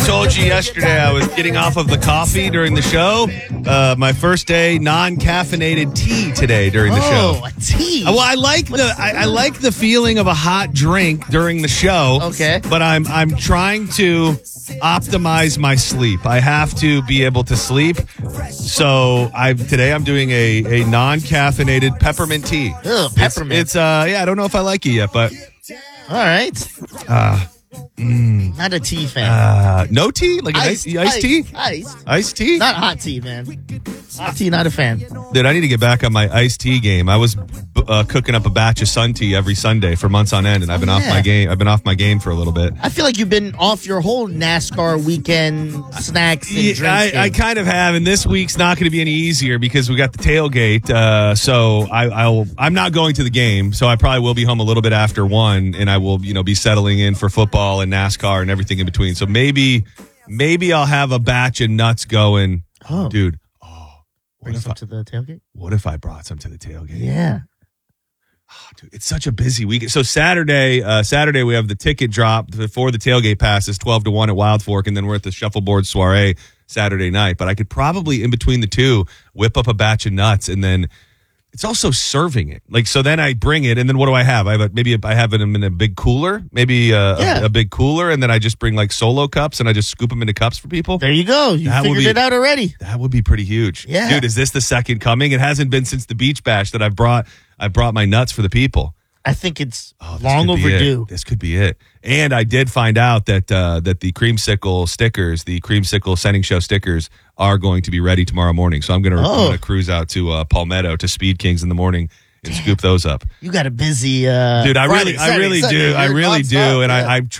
told you yesterday I was getting off of the coffee during the show. My first day non-caffeinated tea today during the show. Oh, a tea. Well, I like the feeling of a hot drink during the show. Okay. But I'm trying to optimize my sleep. I have to be able to sleep. So today I'm doing a non-caffeinated peppermint tea. Ugh, peppermint. It's I don't know if I like it yet, but all right. Not a tea fan. no tea? Like iced tea? Iced tea? Not hot tea, man. Hot tea, not a fan. Dude, I need to get back on my iced tea game. I was cooking up a batch of Sun Tea every Sunday for months on end, and I've been off my game. I've been off my game for a little bit. I feel like you've been off your whole NASCAR weekend snacks and drinks. I kind of have, and this week's not going to be any easier because we got the tailgate. So I'm not going to the game, so I probably will be home a little bit after 1, and I will be settling in for football and NASCAR and everything in between. So maybe I'll have a batch of nuts going. Oh, dude. Bring some to the tailgate? What if I brought some to the tailgate? Yeah. Oh, dude, it's such a busy weekend. So Saturday we have the ticket drop before the tailgate passes 12-1 at Wild Fork, and then we're at the Shuffleboard Soiree Saturday night. But I could probably, in between the two, whip up a batch of nuts, and then it's also serving it. Like, so then I bring it, and then what do I have? I have it in a big cooler, maybe a big cooler, and then I just bring like solo cups, and I just scoop them into cups for people. There you go. You figured it out already. That would be pretty huge. Yeah. Dude, is this the second coming? It hasn't been since the beach bash that I brought my nuts for the people. I think it's long overdue. This could be it. And I did find out that the Creamsicle stickers, the Creamsicle Sending Show stickers, are going to be ready tomorrow morning. So I'm going to cruise out to Palmetto to Speed Kings in the morning and scoop those up. You got a busy dude. I really do. And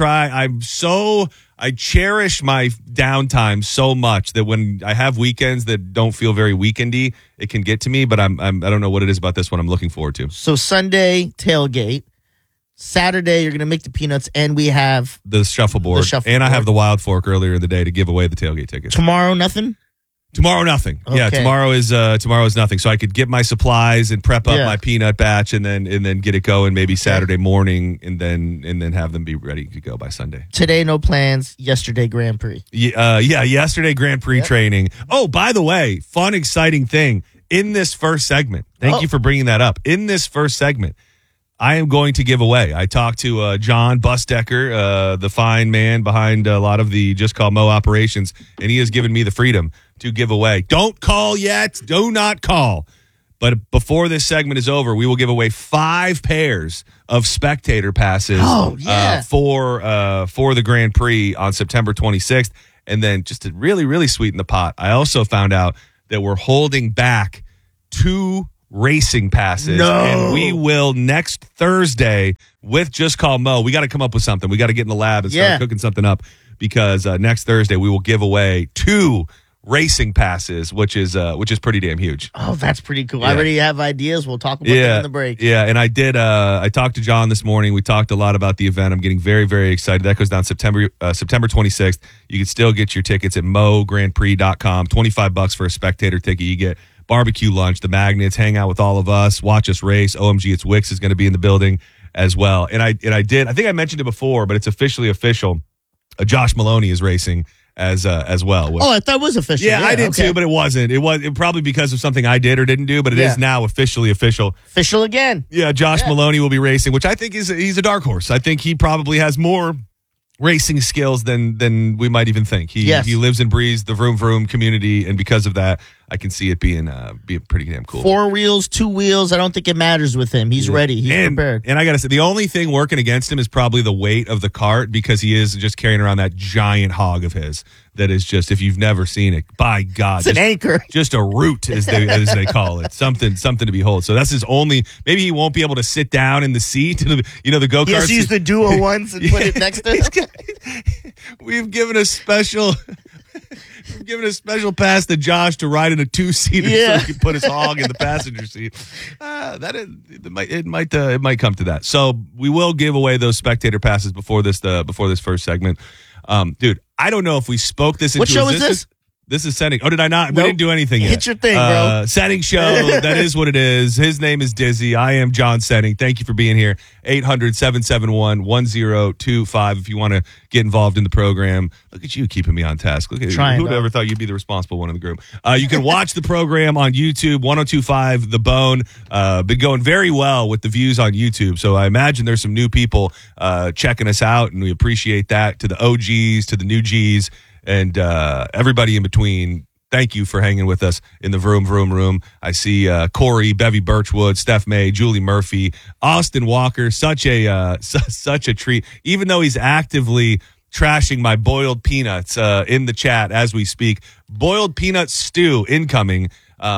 I cherish my downtime so much that when I have weekends that don't feel very weekendy, it can get to me. But I don't know what it is about this one I'm looking forward to. So Sunday tailgate, Saturday you're going to make the peanuts, and we have the shuffleboard, and I have the Wild Fork earlier in the day to give away the tailgate tickets. Tomorrow, nothing. Tomorrow, nothing. Okay. Yeah, tomorrow is nothing. So I could get my supplies and prep up my peanut batch, and then get it going maybe Saturday morning, and then have them be ready to go by Sunday. Today, no plans. Yesterday, Grand Prix. Yesterday Grand Prix training. Oh, by the way, fun, exciting thing in this first segment. Thank you for bringing that up. In this first segment, I am going to give away. I talked to John Busdecker, the fine man behind a lot of the Just Call Mo operations, and he has given me the freedom to give away. Don't call yet. Do not call. But before this segment is over, we will give away 5 pairs of spectator passes for the Grand Prix on September 26th. And then just to really, really sweeten the pot, I also found out that we're holding back 2 racing passes. No. And we will next Thursday with Just Call Mo. We got to come up with something. We got to get in the lab and start cooking something up, because next Thursday we will give away 2 racing passes, which is pretty damn huge. Oh, that's pretty cool. I already have ideas. We'll talk about them in the break. Yeah, and I talked to John this morning. We talked a lot about the event. I'm getting very, very excited. That goes down September 26th. You can still get your tickets at MoGrandPrix.com. $25 for a spectator ticket. You get barbecue lunch, the magnets, hang out with all of us, watch us race. OMG, it's Wix is going to be in the building as well. And I think I mentioned it before, but it's officially official. Josh Maloney is racing as well. I thought it was official. Yeah, I did too, but it wasn't. It was probably because of something I did or didn't do, but it is now officially official. Official again. Yeah, Josh Maloney will be racing, which I think he's a dark horse. I think he probably has more racing skills than we might even think. He lives and breathes the vroom vroom community, and because of that, I can see it being pretty damn cool. 4 wheels, 2 wheels. I don't think it matters with him. He's ready. He's prepared. And I got to say, the only thing working against him is probably the weight of the cart, because he is just carrying around that giant hog of his that is just, if you've never seen it, by God. It's an anchor. Just a root, as they call it. Something to behold. So that's his only, maybe he won't be able to sit down in the seat, the go-kart. He has to use the duo ones and put it next to him. We've given a special pass to Josh to ride in a 2-seater so he can put his hog in the passenger seat. It might come to that. So we will give away those spectator passes before this first segment. Dude, I don't know if we spoke this into What show existence. is this? This is setting. Oh, did I not? Nope. We didn't do anything yet. Hit your thing, bro. Setting show. That is what it is. His name is Dizzy. I am John Setting. Thank you for being here. 800-771-1025 if you want to get involved in the program. Look at you keeping me on task. Look at you. Who'd ever thought you'd be the responsible one in the group? You can watch the program on YouTube, 1025 The Bone. Been going very well with the views on YouTube. So I imagine there's some new people checking us out, and we appreciate that. To the OGs, to the new Gs, and everybody in between, thank you for hanging with us in the Vroom Vroom Room. I see Corey, Bevy Birchwood, Steph May, Julie Murphy, Austin Walker. Such a treat. Even though he's actively trashing my boiled peanuts in the chat as we speak. Boiled peanut stew incoming.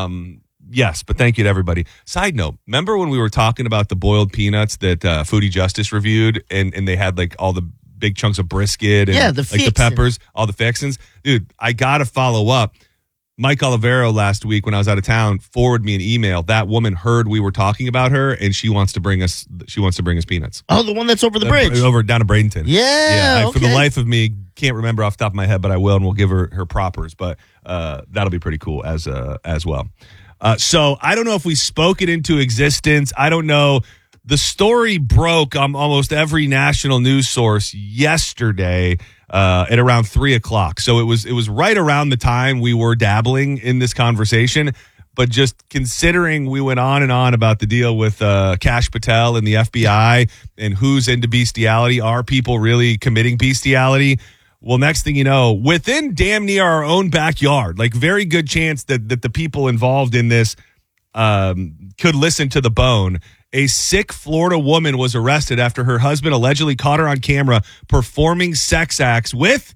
Yes, but thank you to everybody. Side note, remember when we were talking about the boiled peanuts that Foodie Justice reviewed, and they had like all the big chunks of brisket and the peppers, all the fixins? Dude, I got to follow up. Mike Olivero last week when I was out of town forwarded me an email. That woman heard we were talking about her, and she wants to bring us peanuts. Oh, the one that's over the bridge. Over down to Bradenton. Yeah. Okay. For the life of me, can't remember off the top of my head, but I will, and we'll give her propers. But that'll be pretty cool as well. So I don't know if we spoke it into existence. I don't know. The story broke on almost every national news source yesterday at around 3:00. So it was right around the time we were dabbling in this conversation. But just considering we went on and on about the deal with Kash Patel and the FBI and who's into bestiality, are people really committing bestiality? Well, next thing you know, within damn near our own backyard, like very good chance that the people involved in this could listen to the bone. A sick Florida woman was arrested after her husband allegedly caught her on camera performing sex acts with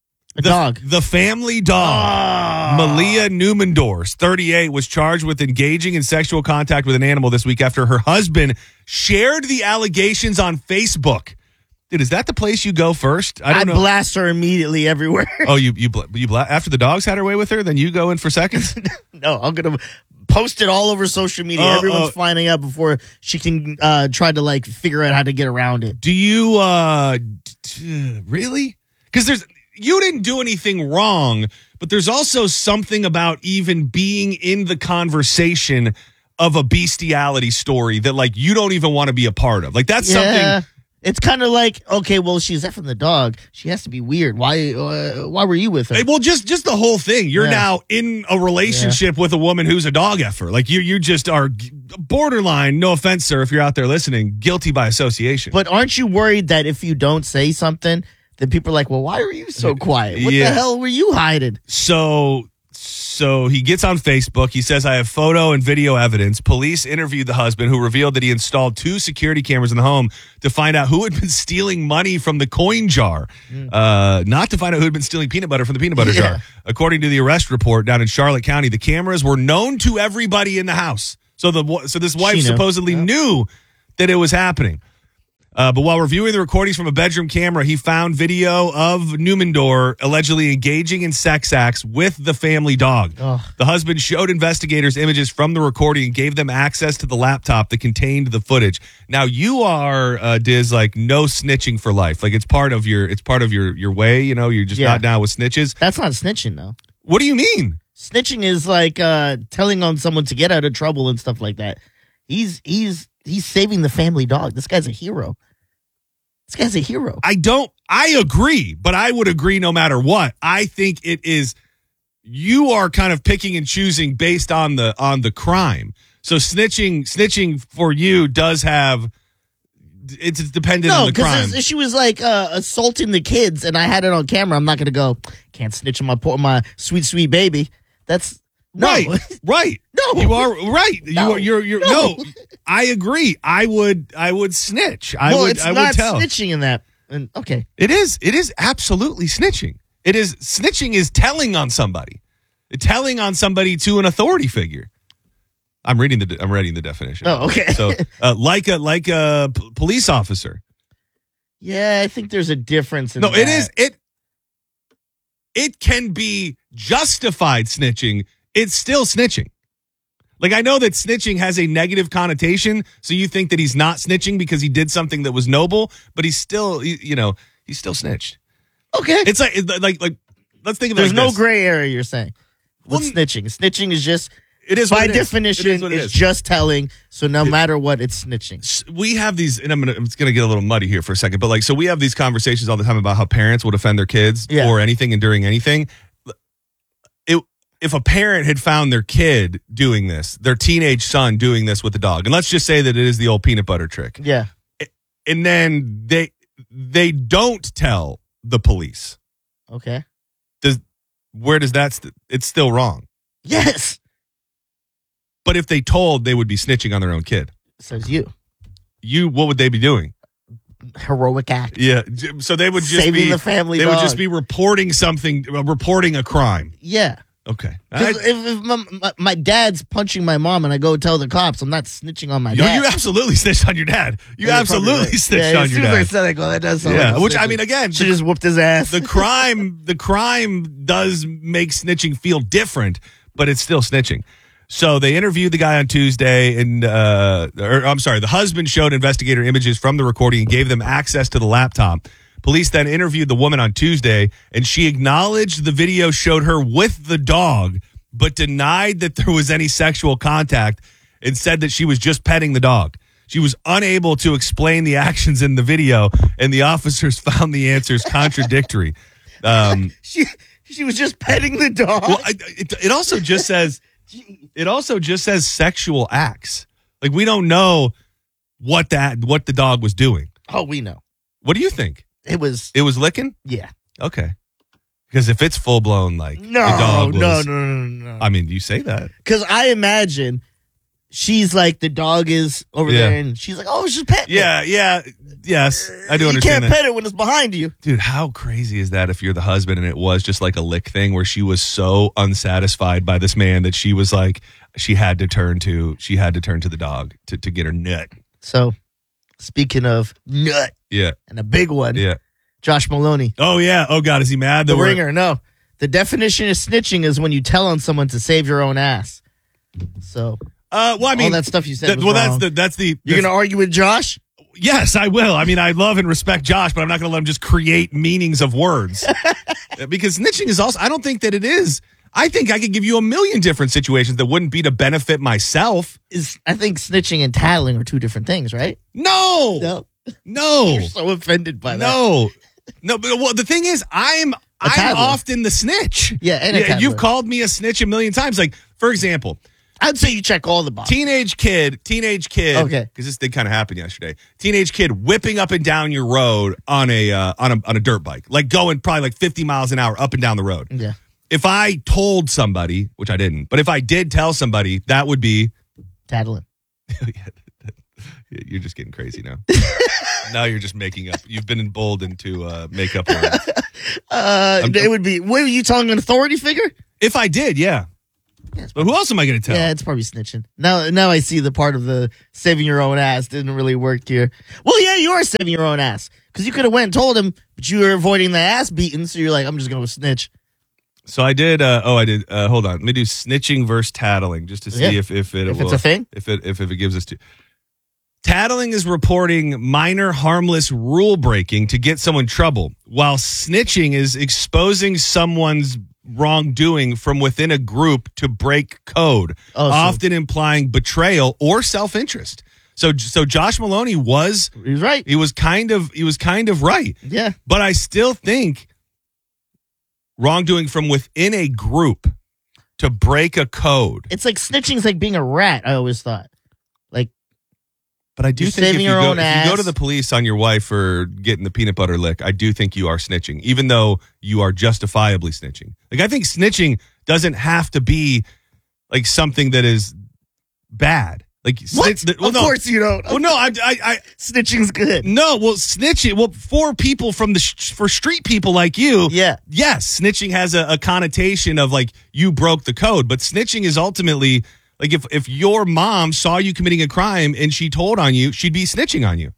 the family dog. Malia Newmendorf, 38, was charged with engaging in sexual contact with an animal this week after her husband shared the allegations on Facebook. Dude, is that the place you go first? I don't know. Blast her immediately everywhere. Oh, you after the dogs had her way with her, then you go in for seconds? No, I'm gonna post it all over social media. Everyone's finding out before she can try to like figure out how to get around it. Do you really? Because you didn't do anything wrong, but there's also something about even being in the conversation of a bestiality story that like you don't even want to be a part of. Like that's something. It's kind of like, okay, well, she's effing the dog. She has to be weird. Why were you with her? Well, just the whole thing. You're now in a relationship with a woman who's a dog effer. Like you just are borderline, no offense, sir, if you're out there listening, guilty by association. But aren't you worried that if you don't say something, then people are like, well, why are you so quiet? What the hell were you hiding? So he gets on Facebook. He says, I have photo and video evidence. Police interviewed the husband, who revealed that he installed 2 security cameras in the home to find out who had been stealing money from the coin jar. Not to find out who had been stealing peanut butter from the peanut butter jar. According to the arrest report down in Charlotte County, the cameras were known to everybody in the house. So this wife supposedly knew that it was happening. But while reviewing the recordings from a bedroom camera, he found video of Newmendorf allegedly engaging in sex acts with the family dog. Ugh. The husband showed investigators images from the recording and gave them access to the laptop that contained the footage. Now you are, Diz, like no snitching for life. Like it's part of your way. You know, you're just not down with snitches. That's not snitching, though. What do you mean? Snitching is like telling on someone to get out of trouble and stuff like that. He's saving the family dog. This guy's a hero. I agree, but I would agree no matter what. I think it is, you are kind of picking and choosing based on the crime. So snitching for you does have, it's dependent on the crime. No, she was like assaulting the kids and I had it on camera. I'm not going to go, can't snitch on my sweet, sweet baby. That's no. Right. No. You are right. No. You're no. I agree. I would snitch. It's I not would tell. snitching in that. And okay. It is absolutely snitching. Snitching is telling on somebody. Telling on somebody to an authority figure. I'm reading the definition. Oh, okay. So like a police officer. Yeah, I think there's a difference in that. No, it can be justified snitching. It's still snitching. Like, I know that snitching has a negative connotation, so you think that he's not snitching because he did something that was noble, but he's still, he's still snitched. Okay. It's let's think of There's it like no this. gray area. You're saying with Well, snitching. Snitching is just It is by what it is. definition It is what it it's is. just telling. So no matter what, it's snitching. We have these, and it's gonna get a little muddy here for a second, but like, so we have these conversations all the time about how parents will defend their kids for anything and during anything. If a parent had found their kid doing this, their teenage son doing this with the dog, and let's just say that it is the old peanut butter trick, Yeah. and then they don't tell the police, Okay. where does that? It's still wrong. Yes. But if they told, they would be snitching on their own kid. Says you. What would they be doing? Heroic act. Yeah, so they would just Saving be the family They dog. would just be reporting something, reporting a crime. Yeah. Okay. 'Cause if my dad's punching my mom and I go tell the cops, I'm not snitching on my You dad. absolutely snitched on your dad. You Yeah, absolutely probably right. snitched Yeah, on as your soon as I dad. said, I go, that does sound Yeah, like which I snitching. mean, again, She just whooped his ass. the crime does make snitching feel different, but it's still snitching. So they interviewed the guy on Tuesday, and the husband showed investigator images from the recording and gave them access to the laptop. Police then interviewed the woman on Tuesday, and she acknowledged the video showed her with the dog, but denied that there was any sexual contact and said that she was just petting the dog. She was unable to explain the actions in the video, and the officers found the answers contradictory. She was just petting the dog. Well, it also just says sexual acts. Like, we don't know what the dog was doing. Oh, we know. What do you think? It was. It was licking? Yeah. Okay. Because if it's full blown, like No, the dog was, no. I mean, you say that. Because I imagine she's like, the dog is over Yeah. there, and she's like, oh, it's just pet. Yeah. Yes, I do You understand can't that. pet it when it's behind you. Dude, how crazy is that if you're the husband and it was just like a lick thing where she was so unsatisfied by this man that she was like, she had to turn to the dog to get her nut. So, speaking of nut Yeah. and a big one, Yeah. Josh Maloney, Oh, yeah. Oh, God. Is he mad? the that we're- ringer. No, the definition of snitching is when you tell on someone to save your own ass. So, Well, I mean, all that stuff you said was wrong. that's You're gonna argue with Josh? yes, I will. I mean, I love and respect Josh, but I'm not going to let him just create meanings of words because snitching is also, I don't think that it is. I think I could give you a million different situations that wouldn't be to benefit myself. I think snitching and tattling are two different things, right? No. You're so offended by that. No. But well, the thing is, I'm tattler. often the snitch. Yeah, and a tattler. You've called me a snitch a million times. Like, for example, I'd say you check all the boxes. Teenage kid. Okay. Because this did kind of happen yesterday. Teenage kid whipping up and down your road on a dirt bike, like going probably like 50 miles an hour up and down the road. Yeah. If I told somebody, which I didn't, but if I did tell somebody, that would be Tattling. You're just getting crazy now. Now you're just making up. You've been emboldened to make up words. It would be, what, are you telling an authority figure? If I did, yeah. But who else am I going to tell? Yeah, it's probably snitching. Now I see the part of the saving your own ass didn't really work here. Well, yeah, you are saving your own ass. Because you could have went and told him, but you were avoiding the ass beating, so you're like, I'm just going to snitch. So I did. I did. Hold on. Let me do snitching versus tattling just to see Yeah. if If it's a thing? If it gives us to. Tattling is reporting minor harmless rule breaking to get someone in trouble, while snitching is exposing someone's wrongdoing from within a group to break code, often implying betrayal or self-interest. So Josh Maloney was He's right. he was kind of right. Yeah. But I still think wrongdoing from within a group to break a code. It's like snitching's like being a rat, I always thought. Like, But I do You're think saving your own if you go ass. to the police on your wife for getting the peanut butter lick, I do think you are snitching, even though you are justifiably snitching. Like, I think snitching doesn't have to be like something that is bad. Like, what? Of course you don't. Well, no, I Snitching's good. no. Well, snitching. Well, for people for street people like you, Yeah. yes, snitching has a connotation of like you broke the code, but snitching is ultimately like if your mom saw you committing a crime and she told on you, she'd be snitching on you.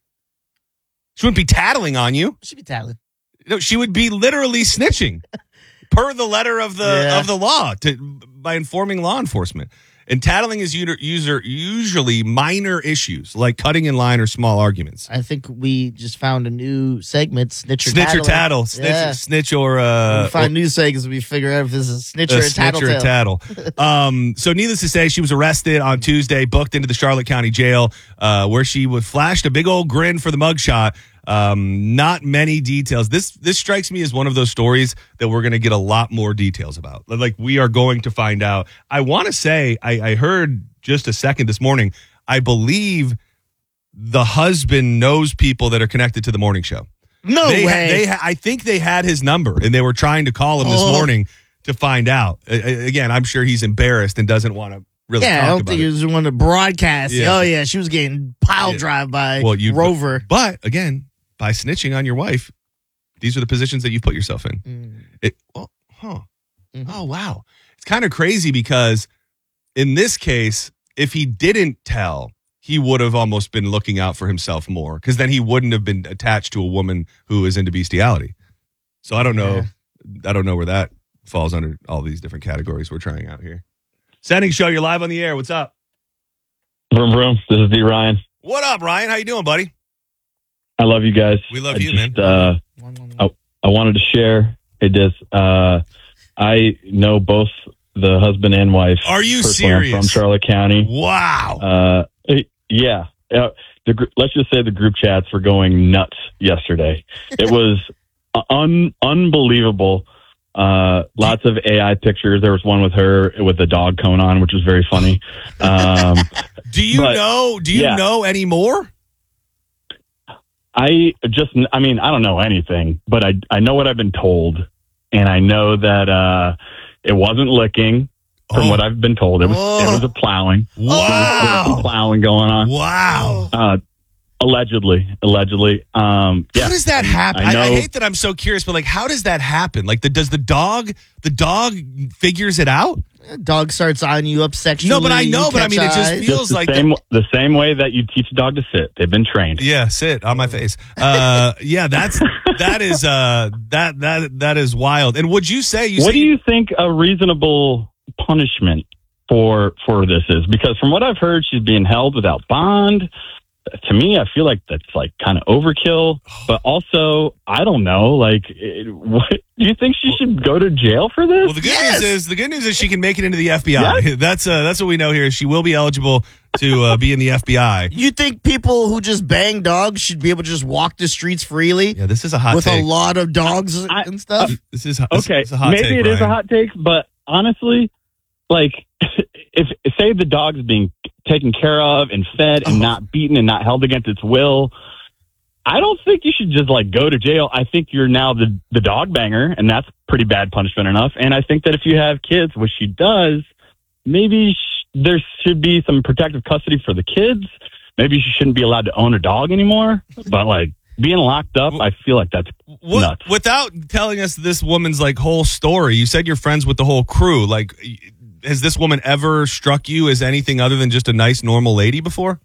She wouldn't be tattling on you. Should be tattling. No, she would be literally snitching per the letter of the law by informing law enforcement. And tattling is usually minor issues like cutting in line or small arguments. I think we just found a new segment, Snitch or Tattle. Snitch or we find new segments. We figure out if this is Snitch or Tattle. So needless to say, she was arrested on Tuesday, booked into the Charlotte County Jail, where she flashed a big old grin for the mugshot. Not many details. This strikes me as one of those stories that we're going to get a lot more details about. Like, we are going to find out. I want to say, I heard just a second this morning, I believe the husband knows people that are connected to the morning show. No way. I think they had his number and they were trying to call him this morning to find out. Again, I'm sure he's embarrassed and doesn't want to really talk about it. I don't think he was want to broadcast. Yeah. Oh, yeah, she was getting pile drive by Rover. But, again, by snitching on your wife, these are the positions that you put yourself in. Oh, wow. It's kind of crazy because in this case, if he didn't tell, he would have almost been looking out for himself more because then he wouldn't have been attached to a woman who is into bestiality. So I don't know. I don't know where that falls under all these different categories we're trying out here. Sending show, you're live on the air. What's up? Vroom, vroom. This is D. Ryan. What up, Ryan? How you doing, buddy? I love you guys. We love you, man. I wanted to share. I know both the husband and wife. Are you personally. serious? I'm from Charlotte County. Wow. Yeah. Let's just say the group chats were going nuts yesterday. It was unbelievable. Lots of AI pictures. There was one with her with the dog coming on, which was very funny. Do you know any more? I don't know anything, but I know what I've been told, and I know that it wasn't licking from what I've been told. It was a plowing. Wow. There was some plowing going on. Wow. Allegedly. How does that happen? I hate that I'm so curious, but like, how does that happen? Like, does the dog figures it out? Dog starts eyeing you up sexually. No, but I know, but I mean, it just feels like the same way that you teach a dog to sit. They've been trained. Yeah, sit on my face. That is wild. And would you say what do you think a reasonable punishment for this is? Because from what I've heard, she's being held without bond. To me, I feel like that's like kind of overkill, but also, I don't know, like, what, do you think she should go to jail for this? Well, the good news is she can make it into the FBI. Yes. That's what we know here. She will be eligible to be in the FBI. You think people who just bang dogs should be able to just walk the streets freely? Yeah, this is a hot with take. a lot of dogs and stuff. This is a hot maybe take, it is a hot take, but honestly, like, if say the dog's being taken care of and fed and not beaten and not held against its will, I don't think you should just like go to jail. I think you're now the dog banger, and that's pretty bad punishment enough. And I think that if you have kids, which she does, maybe there should be some protective custody for the kids. Maybe she shouldn't be allowed to own a dog anymore. But like being locked up, I feel like that's nuts. Without telling us this woman's like whole story, you said you're friends with the whole crew. Like, has this woman ever struck you as anything other than just a nice, normal lady before?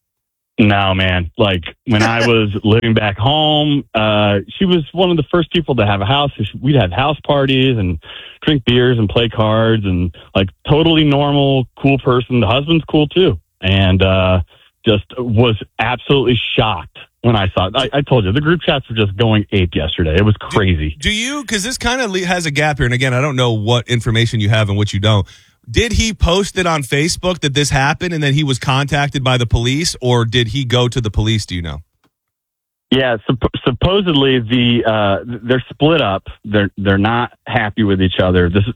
No, man. Like, when I was living back home, she was one of the first people to have a house. We'd have house parties and drink beers and play cards and, like, totally normal, cool person. The husband's cool, too. And just was absolutely shocked when I saw it. I told you, the group chats were just going ape yesterday. It was crazy. Do you, because this kind of has a gap here, and again, I don't know what information you have and what you don't. Did he post it on Facebook that this happened and then he was contacted by the police, or did he go to the police? Do you know? Yeah, supposedly they're split up. They're not happy with each other. Before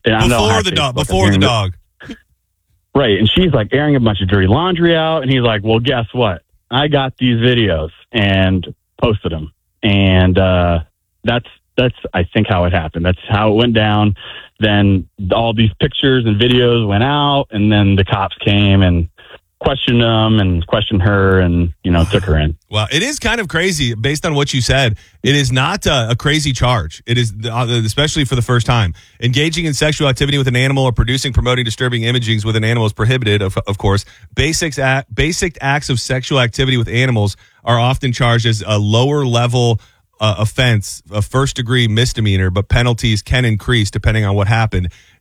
the dog. Right, and she's like airing a bunch of dirty laundry out, and he's like, "Well, guess what? I got these videos and posted them." And that's I think how it happened. That's how it went down. Then all these pictures and videos went out, and then the cops came and questioned them and questioned her and, took her in. Well, it is kind of crazy based on what you said. It is not a crazy charge. It is, especially for the first time. Engaging in sexual activity with an animal or producing, promoting disturbing images with an animal is prohibited, of course. Basic acts of sexual activity with animals are often charged as a lower level offense, a first-degree misdemeanor, but penalties can increase depending on what happened.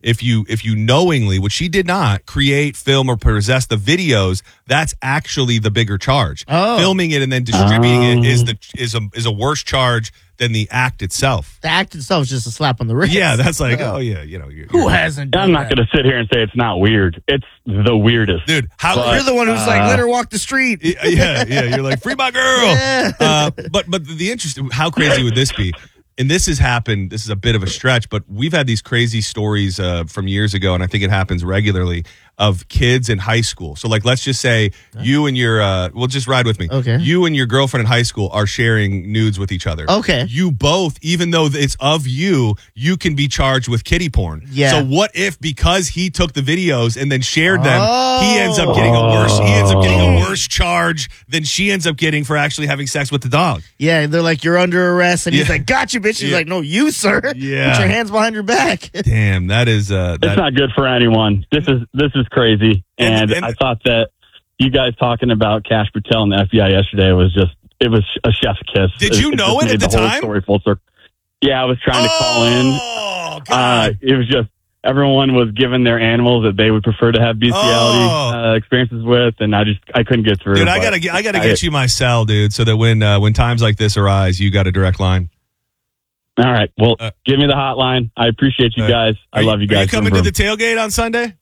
if you knowingly, which she did not, create, film, or possess the videos, that's actually the bigger charge. Oh. Filming it and then distributing it is a worse charge than the act itself. The act itself is just a slap on the wrist. Yeah, that's like, oh yeah, you know, Who hasn't done I'm not that? going to sit here and say it's not weird. It's the weirdest. dude? How But- You're the one who's like, let her walk the street. yeah, you're like, free my girl. Yeah. But the interesting, how crazy would this be? And this has happened. This is a bit of a stretch, but we've had these crazy stories from years ago, and I think it happens regularly, of kids in high school. So, like, let's just say you and your, well, just ride with me. Okay. You and your girlfriend in high school are sharing nudes with each other. Okay. You both, even though it's of you, you can be charged with kiddie porn. Yeah. So what if because he took the videos and then shared them, he ends up getting a worse charge than she ends up getting for actually having sex with the dog? Yeah, and they're like, you're under arrest. And he's Yeah. like, gotcha, bitch. She's Yeah. like, no, you, sir. Yeah. Put your hands behind your back. Damn, that is It's not good for anyone. This is crazy. And I thought that you guys talking about Kash Patel and the FBI yesterday was a chef's kiss. Did you know it made at the whole time? Story full circle. Yeah, I was trying to call in. Oh, God. It was just everyone was given their animals that they would prefer to have bestiality experiences with, and I couldn't get through. Dude, I gotta get you my cell, dude, so that when times like this arise, you got a direct line. All right, well, give me the hotline. I appreciate you guys. I love you guys. Are you coming to the tailgate on Sunday?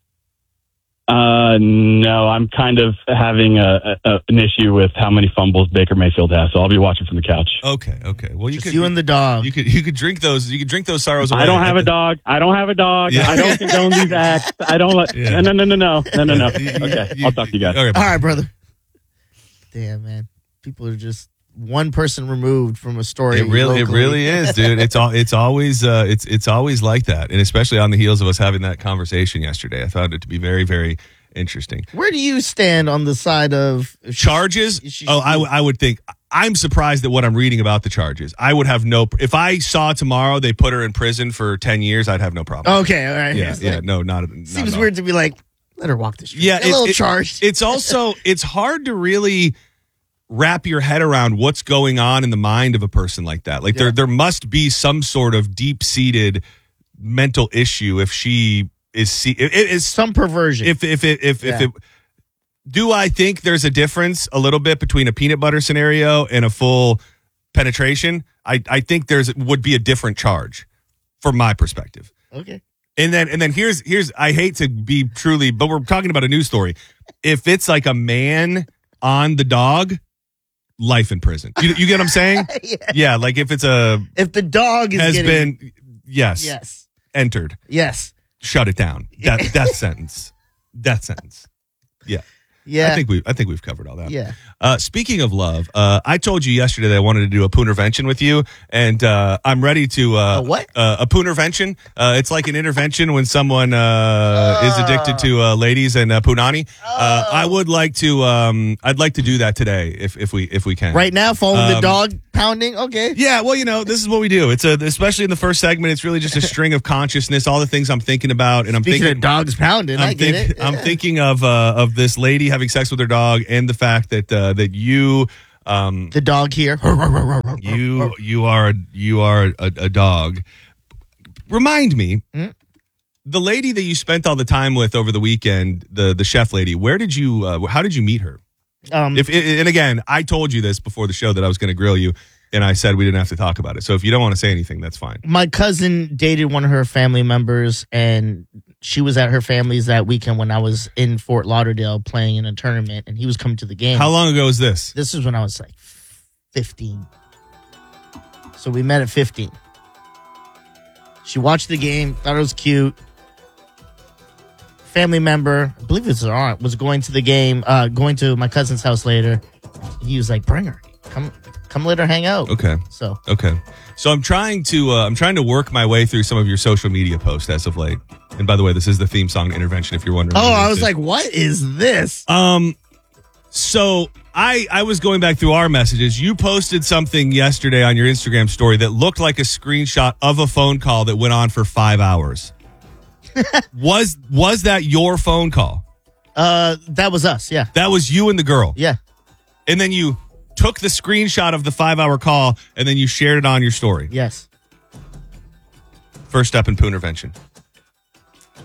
No, I'm kind of having an issue with how many fumbles Baker Mayfield has, so I'll be watching from the couch. Okay. Well, Just you and the dog. You could drink those. You could drink those sorrows away. I don't have a dog. Yeah. I don't condone these acts. I don't let. Yeah. No. Okay, I'll talk to you guys. Okay. All right, brother. Damn, man. People are just one person removed from a story. It really is, dude. It's always like that, and especially on the heels of us having that conversation yesterday. I found it to be very, very interesting. Where do you stand on the side of Charges? I would think. I'm surprised at what I'm reading about the charges. I would have if I saw tomorrow they put her in prison for 10 years, I'd have no problem. Okay, all right. Yeah, no, not. Seems at all. weird to be like, let her walk the street. Yeah, a little charged. It's also it's hard to really wrap your head around what's going on in the mind of a person like that. Like there must be some sort of deep-seated mental issue if she is some perversion. Do I think there's a difference a little bit between a peanut butter scenario and a full penetration? I think would be a different charge from my perspective. Okay. And then here's I hate to be truly, but we're talking about a news story. If it's like a man on the dog, life in prison. You get what I'm saying? Yeah, like if the dog been yes entered. Yes. Shut it down. Death sentence. Death sentence. Yeah. Yeah. I think we've covered all that. Yeah. Speaking of love, I told you yesterday that I wanted to do a poonervention with you, and I'm ready to what? A poonervention. It's like an intervention when someone is addicted to ladies and punani. I would like to. I'd like to do that today if we can. Right now, following the dog pounding. Okay. Yeah, well, this is what we do. It's especially in the first segment. It's really just a string of consciousness, all the things I'm thinking about, and I'm Speaking thinking of dogs pounding. I get it. I'm thinking of this lady having sex with her dog, and the fact that you the dog here. you are a dog. Remind me, the lady that you spent all the time with over the weekend, the chef lady. Where did you? How did you meet her? And again, I told you this before the show that I was going to grill you, and I said we didn't have to talk about it. So if you don't want to say anything, that's fine. My cousin dated one of her family members, and she was at her family's that weekend when I was in Fort Lauderdale playing in a tournament, and he was coming to the game. How long ago was this? This is when I was like 15. So we met at 15. She watched the game, thought it was cute. Family member, I believe it's her aunt, was going to the game, going to my cousin's house later. He was like, "Bring her, come, let her hang out." Okay. So I'm trying to work my way through some of your social media posts as of late. And by the way, this is the theme song Intervention. If you're wondering. Oh, I was like, "What is this?" So I was going back through our messages. You posted something yesterday on your Instagram story that looked like a screenshot of a phone call that went on for 5 hours. Was that your phone call? That was us. Yeah. That was you and the girl. Yeah. And then you took the screenshot of the 5-hour call and then you shared it on your story. Yes. First step in poonervention.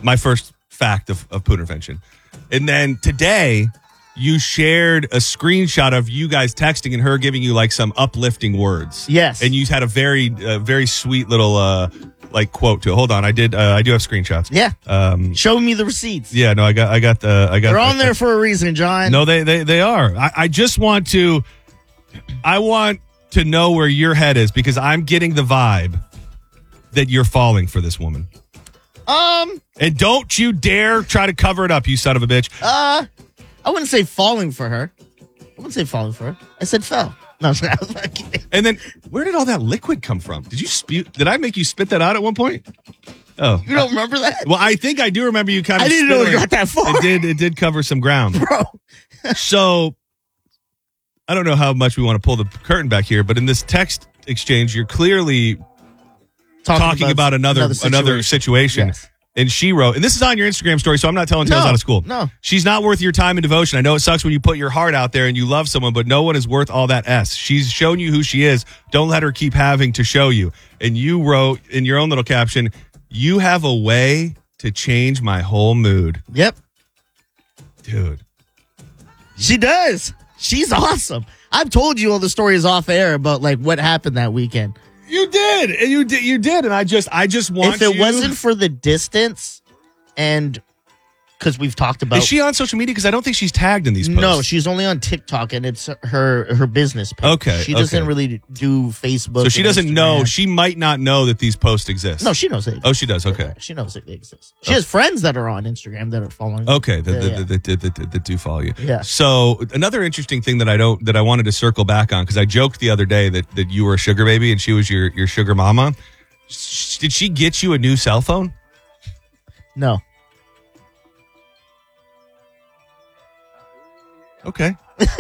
my first fact of poop intervention. And then today, you shared a screenshot of you guys texting and her giving you like some uplifting words. Yes. And you had a very sweet little like quote to it. Hold on, I do have screenshots. Yeah. Show me the receipts. Yeah, no, I got. They're on there for a reason, John. No, they are. I just want to. I want to know where your head is because I'm getting the vibe that you're falling for this woman. And don't you dare try to cover it up, you son of a bitch. I wouldn't say falling for her. I said fell. No, I was not kidding. And then where did all that liquid come from? Did I make you spit that out at one point? Oh. You don't remember that? Well, I think I do remember you kind of I didn't know it got that far. It did cover some ground. Bro. So I don't know how much we want to pull the curtain back here, but in this text exchange, you're clearly talking about another situation. Yes. And she wrote, and this is on your Instagram story, so I'm not telling tales out of school. No. She's not worth your time and devotion. I know it sucks when you put your heart out there and you love someone, but no one is worth all that S. She's shown you who she is. Don't let her keep having to show you. And you wrote in your own little caption, you have a way to change my whole mood. Yep. Dude. She does. She's awesome. I've told you all the stories off air about like what happened that weekend. You did. And you did. And I just want if it wasn't for the distance and because we've talked about. Is she on social media? Because I don't think she's tagged in these posts. No, she's only on TikTok and it's her business page. Okay. She doesn't really do Facebook. So she doesn't know. She might not know that these posts exist. No, she knows they exist. Oh, she does. Okay. She knows that they exist. She has friends that are on Instagram that are following. Okay. That do follow you. Yeah. So another interesting thing that I wanted to circle back on, because I joked the other day that you were a sugar baby and she was your sugar mama. Did she get you a new cell phone? No. Okay.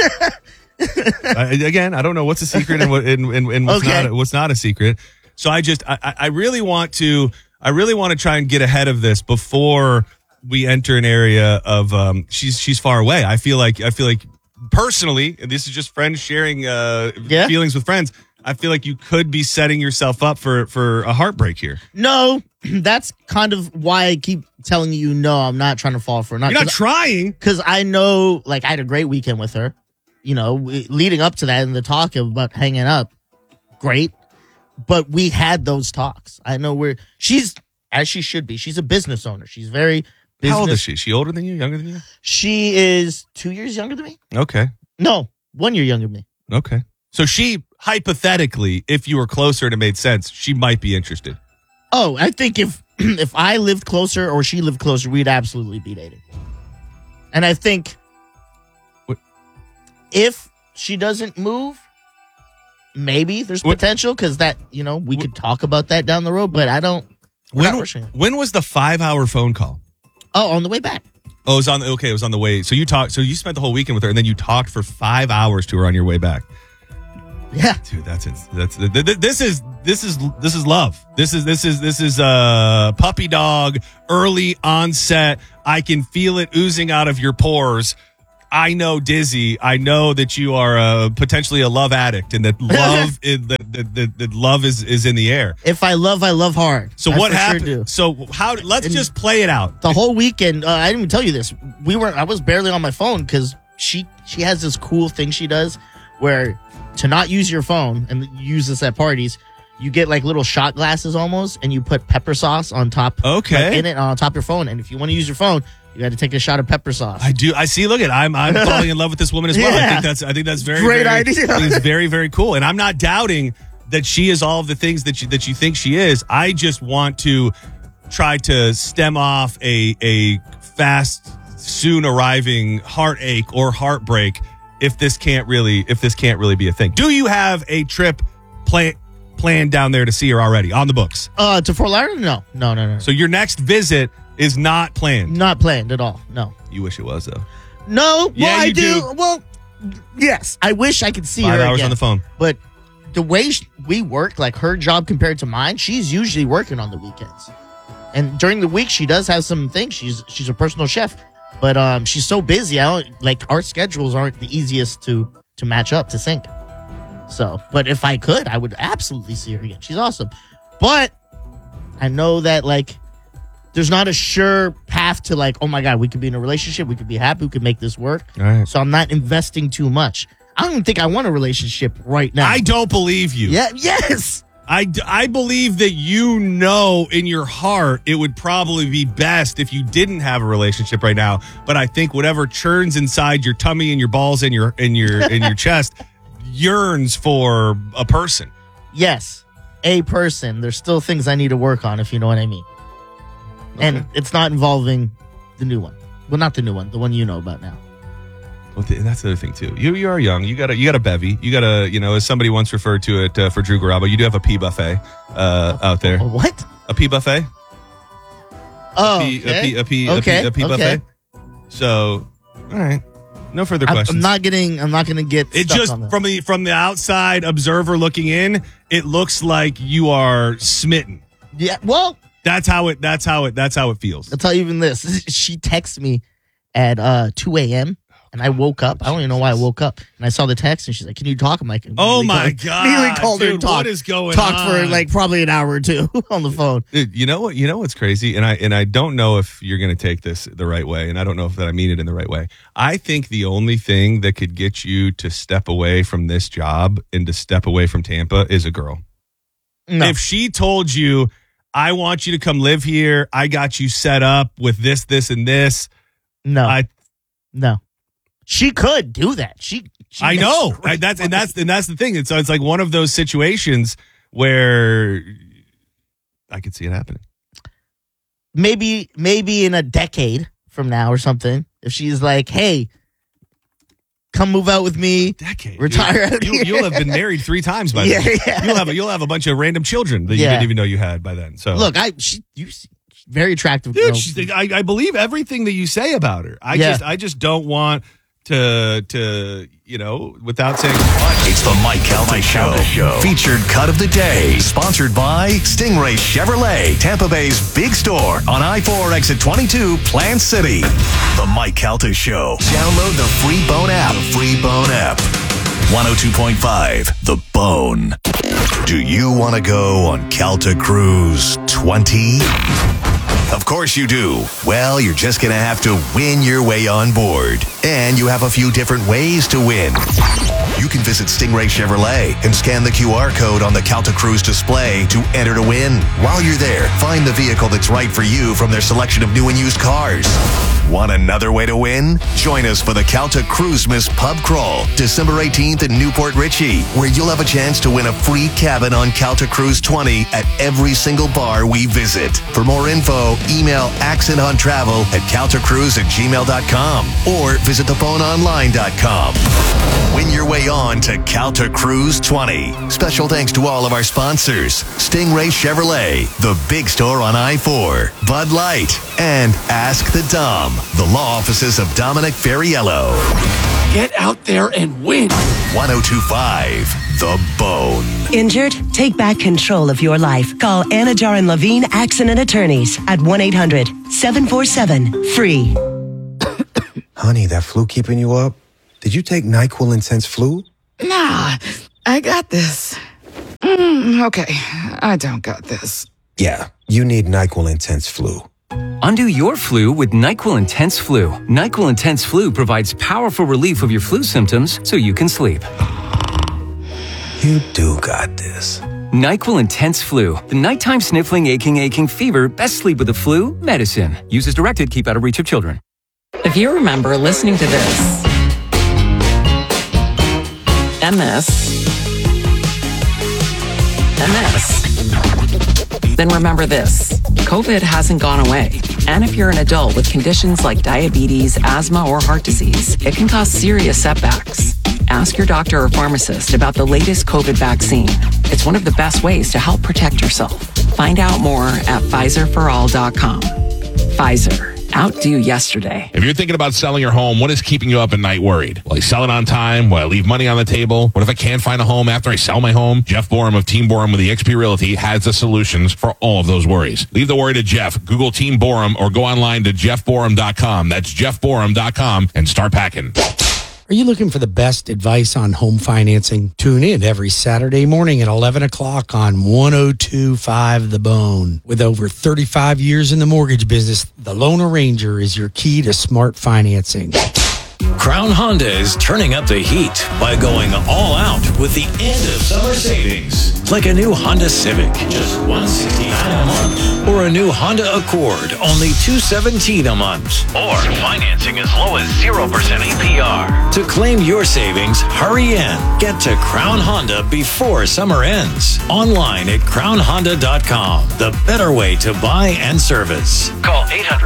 Again, I don't know what's a secret and what's not a secret. So I really want to try and get ahead of this before we enter an area of she's far away. I feel like personally, and this is just friends sharing feelings with friends. I feel like you could be setting yourself up for a heartbreak here. No, that's kind of why I keep telling you no, I'm not trying to fall for her. You're not trying. Because I know, like, I had a great weekend with her. You know, leading up to that and the talk about hanging up, great. But we had those talks. I know she's, as she should be, she's a business owner. She's very business. How old is she? Is she older than you, younger than you? She is 2 years younger than me. Okay. No, 1 year younger than me. Okay. So she, hypothetically, if you were closer and it made sense, she might be interested. Oh, I think if I lived closer or she lived closer, we'd absolutely be dating. And I think if she doesn't move, maybe there's potential because that, we could talk about that down the road, but I don't. When was the 5-hour phone call? Oh, on the way back. Oh, it was on the way. So you spent the whole weekend with her and then you talked for 5 hours to her on your way back. Yeah, dude, this is love. This is puppy dog, early onset. I can feel it oozing out of your pores. I know, Dizzy. I know that you are potentially a love addict, and that love that love is in the air. If I love hard. So what happened? Sure. So let's just play it out. The whole weekend, I didn't even tell you this. I was barely on my phone because she has this cool thing she does where, to not use your phone and use this at parties, you get like little shot glasses almost, and you put pepper sauce on top. Okay. Like in it on top of your phone. And if you want to use your phone, you got to take a shot of pepper sauce. I do. I see. Look at. I'm falling in love with this woman as well. Yeah. I think that's very great very, idea. I think it's very, very cool. And I'm not doubting that she is all of the things that you think she is. I just want to try to stem off a fast, soon arriving heartache or heartbreak if this can't really be a thing. Do you have a trip planned down there to see her already on the books? To Fort Lauderdale? No. So your next visit is not planned? Not planned at all, no. You wish it was, though. No, yeah, well, I do. Well, yes, I wish I could see 5 her 5 hours again. on the phone. But the way we work, like her job compared to mine, she's usually working on the weekends. And during the week, she does have some things. She's a personal chef. But she's so busy. Our schedules aren't the easiest to match up, to sync. So, but if I could, I would absolutely see her again. She's awesome. But I know that, there's not a sure path to like, oh my God, we could be in a relationship, we could be happy, we could make this work. Right. So I'm not investing too much. I don't even think I want a relationship right now. I don't believe you. Yeah. Yes. I believe that you know in your heart it would probably be best if you didn't have a relationship right now. But I think whatever churns inside your tummy and your balls and your chest yearns for a person. Yes, a person. There's still things I need to work on, if you know what I mean. Okay. And it's not involving the new one. Well, not the new one, the one you know about now. Well, that's the other thing too. You are young. You got a bevy. You got a, as somebody once referred to it for Drew Garabo, you do have a pea buffet out there. A what? A pea buffet. Oh, a pea buffet. So, all right. No further questions. I'm not gonna get it. Just on from the outside observer looking in, it looks like you are smitten. Yeah. Well, that's how it feels. I'll tell you even this. She texted me at 2 a.m. and I woke up. I don't even know why I woke up. And I saw the text and she's like, "Can you talk?" I'm like, "Oh my God." Immediately called her and talked. What is going on? Talked for like probably an hour or two on the phone. Dude, you know what's crazy? And I don't know if you're going to take this the right way, and I don't know if that I mean it in the right way. I think the only thing that could get you to step away from this job and to step away from Tampa is a girl. No. If she told you, "I want you to come live here. I got you set up with this, and this." No. No. She could do that. She I know. That's the thing. It's like one of those situations where I could see it happening. Maybe in a decade from now or something, if she's like, "Hey, come move out with me." Decade. Retire out here. You'll have been married 3 times by then. Yeah. You'll have a bunch of random children that you didn't even know you had by then. So look, she's very attractive girl. Dude, I believe everything that you say about her. I just don't want to without saying it's the Mike Calta Show. Featured cut of the day, sponsored by Stingray Chevrolet, Tampa Bay's big store on I-4 exit 22, Plant City. The Mike Calta Show. Download the free Bone app. 102.5 The Bone. Do you want to go on Calta Cruise 20? Of course you do. Well, you're just going to have to win your way on board. And you have a few different ways to win. You can visit Stingray Chevrolet and scan the QR code on the Calta Cruise display to enter to win. While you're there, find the vehicle that's right for you from their selection of new and used cars. Want another way to win? Join us for the Calta Cruisemas Pub Crawl, December 18th in Newport Richey, where you'll have a chance to win a free cabin on Calta Cruise 20 at every single bar we visit. For more info, email accentontravel@caltacruise@gmail.com or visit thephoneonline.com. Win your way on to Calta Cruise 20. Special thanks to all of our sponsors: Stingray Chevrolet, the big store on I-4, Bud Light, and Ask the Dom, the law offices of Dominic Ferriello. Get out there and win. 102.5 The Bone. Injured? Take back control of your life. Call Anajar and Levine Accident Attorneys at 1-800-747-FREE. Honey, that flu keeping you up? Did you take NyQuil Intense Flu? Nah, I got this. Okay, I don't got this. Yeah, you need NyQuil Intense Flu. Undo your flu with NyQuil Intense Flu. NyQuil Intense Flu provides powerful relief of your flu symptoms so you can sleep. You do got this. NyQuil Intense Flu. The nighttime sniffling, aching fever. Best sleep with the flu. Medicine. Use as directed. Keep out of reach of children. If you remember listening to this, and this, then remember this. COVID hasn't gone away. And if you're an adult with conditions like diabetes, asthma, or heart disease, it can cause serious setbacks. Ask your doctor or pharmacist about the latest COVID vaccine. It's one of the best ways to help protect yourself. Find out more at PfizerForAll.com. Pfizer. Outdo yesterday. If you're thinking about selling your home, what is keeping you up at night worried? Will I sell it on time? Will I leave money on the table? What if I can't find a home after I sell my home? Jeff Borum of Team Borum with eXp Realty has the solutions for all of those worries. Leave the worry to Jeff. Google Team Borum or go online to jeffborum.com. That's jeffborum.com and start packing. Are you looking for the best advice on home financing? Tune in every Saturday morning at 11 o'clock on 102.5 The Bone. With over 35 years in the mortgage business, the Loan Arranger is your key to smart financing. Crown Honda is turning up the heat by going all out with the end of summer savings. Like a new Honda Civic, just $169 a month. Or a new Honda Accord, only $217 a month. Or financing as low as 0% APR. To claim your savings, hurry in. Get to Crown Honda before summer ends. Online at crownhonda.com. The better way to buy and service. Call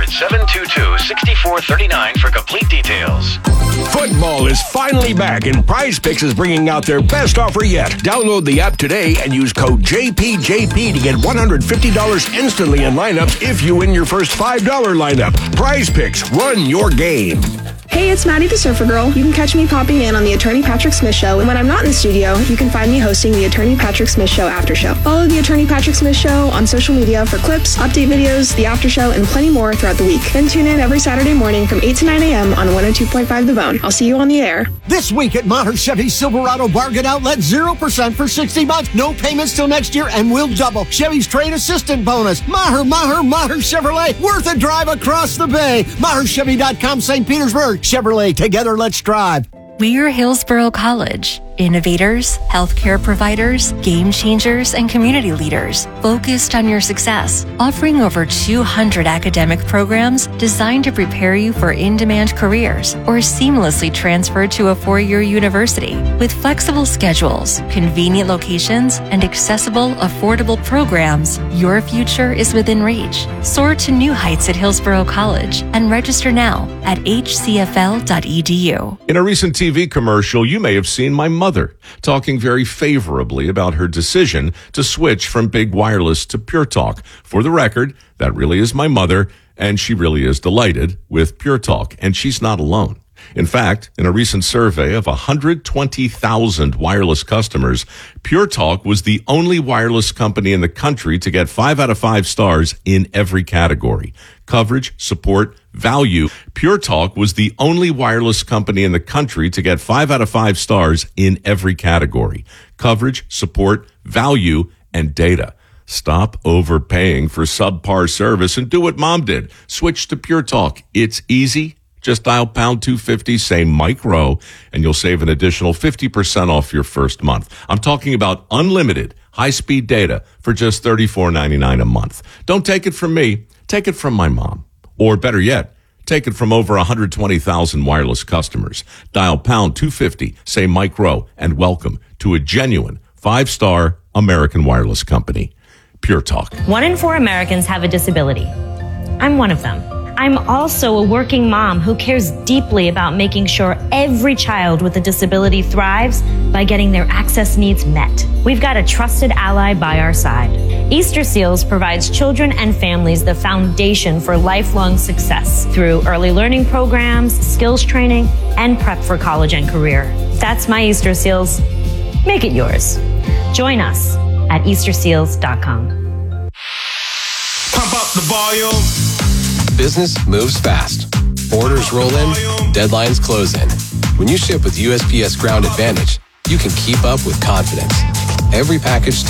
800-722-6439 for complete details. Football is finally back, and Prize Picks is bringing out their best offer yet. Download the app today and use code JPJP to get $150 instantly in lineups if you win your first $5 lineup. Prize Picks, run your game. Hey, it's Maddie the Surfer Girl. You can catch me popping in on the Attorney Patrick Smith Show, and when I'm not in the studio, you can find me hosting the Attorney Patrick Smith Show After Show. Follow the Attorney Patrick Smith Show on social media for clips, update videos, the After Show, and plenty more throughout the week. Then tune in every Saturday morning from 8 to 9 a.m. on 102.5 The Bone. I'll see you on the air. This week at Maher Chevy Silverado Bargain Outlet, 0% for 60 months. No payments till next year, and we'll double Chevy's trade assistant bonus. Maher Chevrolet, worth a drive across the bay. MaherChevy.com, St. Petersburg. Chevrolet, together let's drive. We're Hillsborough College. Innovators, healthcare providers, game changers, and community leaders focused on your success, offering over 200 academic programs designed to prepare you for in-demand careers or seamlessly transfer to a four-year university. With flexible schedules, convenient locations, and accessible, affordable programs, your future is within reach. Soar to new heights at Hillsborough College and register now at hcfl.edu. In a recent TV commercial, you may have seen my mother talking very favorably about her decision to switch from Big Wireless to Pure Talk. For the record, that really is my mother, and she really is delighted with Pure Talk, and she's not alone. In fact, in a recent survey of 120,000 wireless customers, Pure Talk was the only wireless company in the country to get 5 out of 5 stars in every category. Coverage, support, value. Pure Talk was the only wireless company in the country to get 5 out of 5 stars in every category. Coverage, support, value, and data. Stop overpaying for subpar service and do what Mom did. Switch to Pure Talk. It's easy. Just dial pound 250, say Mike Rowe, and you'll save an additional 50% off your first month. I'm talking about unlimited high-speed data for just $34.99 a month. Don't take it from me. Take it from my mom. Or better yet, take it from over 120,000 wireless customers. Dial pound 250, say Mike Rowe, and welcome to a genuine 5-star American wireless company. Pure Talk. 1 in 4 Americans have a disability. I'm one of them. I'm also a working mom who cares deeply about making sure every child with a disability thrives by getting their access needs met. We've got a trusted ally by our side. Easter Seals provides children and families the foundation for lifelong success through early learning programs, skills training, and prep for college and career. That's my Easter Seals. Make it yours. Join us at easterseals.com. Pump up the volume. Business moves fast. Orders roll in, deadlines close in. When you ship with USPS Ground Advantage, you can keep up with confidence. Every package